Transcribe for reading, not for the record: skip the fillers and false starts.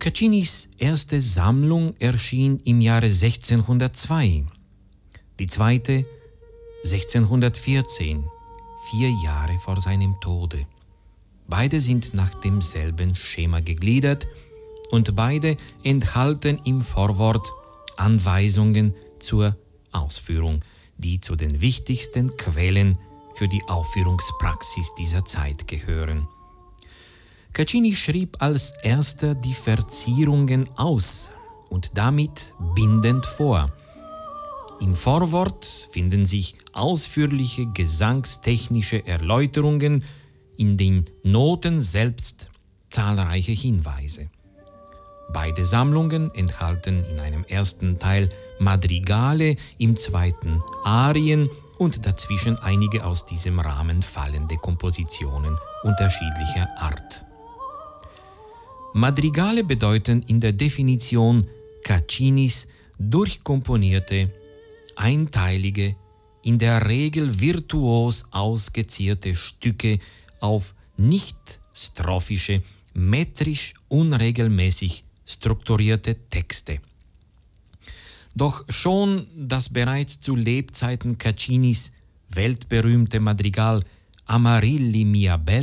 Caccinis erste Sammlung erschien im Jahre 1602, die zweite 1614, 4 Jahre vor seinem Tode. Beide sind nach demselben Schema gegliedert und beide enthalten im Vorwort Anweisungen zur Ausführung, die zu den wichtigsten Quellen für die Aufführungspraxis dieser Zeit gehören. Caccini schrieb als erster die Verzierungen aus und damit bindend vor. Im Vorwort finden sich ausführliche gesangstechnische Erläuterungen, in den Noten selbst zahlreiche Hinweise. Beide Sammlungen enthalten in einem ersten Teil Madrigale, im zweiten Arien und dazwischen einige aus diesem Rahmen fallende Kompositionen unterschiedlicher Art. Madrigale bedeuten in der Definition Caccinis durchkomponierte, einteilige, in der Regel virtuos ausgezierte Stücke auf nicht strophische, metrisch unregelmäßig strukturierte Texte. Doch schon das bereits zu Lebzeiten Caccinis weltberühmte Madrigal Amarilli mia bella